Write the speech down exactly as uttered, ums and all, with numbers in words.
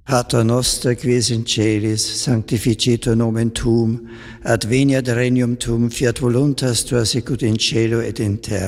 Pater noster, qui es in celis, sanctificetur nomen tuum, adveniat regnum tuum, fiat voluntas tua sicut in cielo et in terra.